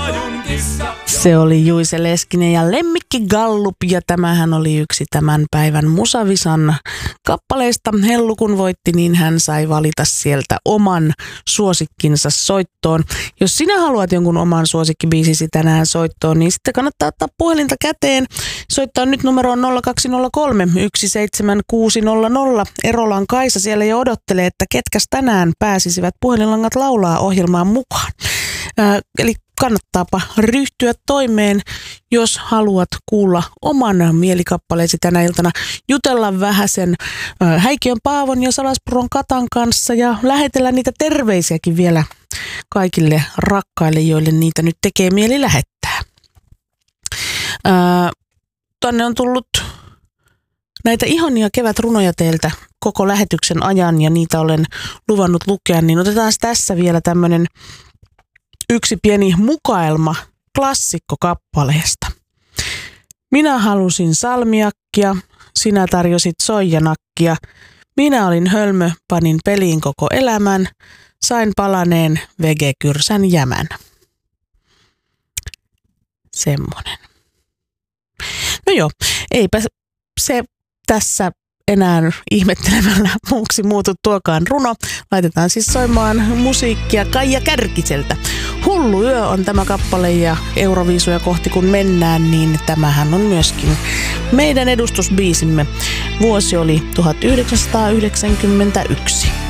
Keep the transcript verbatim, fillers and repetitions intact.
Se oli Juise Leskinen ja Lemmikki Gallup, ja tämähän oli yksi tämän päivän Musavisan kappaleista. Hellu kun voitti, niin hän sai valita sieltä oman suosikkinsa soittoon. Jos sinä haluat jonkun oman suosikkibiisisi tänään soittoon, niin sitten kannattaa ottaa puhelinta käteen. Soittaa nyt numeroon nolla kaksi nolla kolme yksi seitsemän kuusi nolla nolla. Erolan Kaisa siellä jo odottelee, että ketkäs tänään pääsisivät puhelinlangat laulaa ohjelmaan mukaan. Äh, eli kannattaapa ryhtyä toimeen, jos haluat kuulla oman mielikappaleesi tänä iltana. Jutella vähän sen äh, Häikiön Paavon ja Salaspuron Katan kanssa ja lähetellä niitä terveisiäkin vielä kaikille rakkaille, joille niitä nyt tekee mieli lähettää. Äh, Tänne on tullut näitä ihania kevätrunoja teiltä koko lähetyksen ajan ja niitä olen luvannut lukea, niin otetaan tässä vielä tämmöinen yksi pieni mukaelma klassikkokappaleesta. Minä halusin salmiakkia, sinä tarjosit soijanakkia. Minä olin hölmö, panin peliin koko elämän, sain palaneen vegekyrsän jämän. Semmonen. No joo, eipä se tässä enää ihmettelemällä muuksi muutu tuokaan runo. Laitetaan siis soimaan musiikkia Kaija Kärkiseltä. Hullu yö on tämä kappale ja Euroviisuja kohti kun mennään, niin tämähän on myöskin meidän edustusbiisimme. Vuosi oli tuhatyhdeksänsataayhdeksänkymmentäyksi.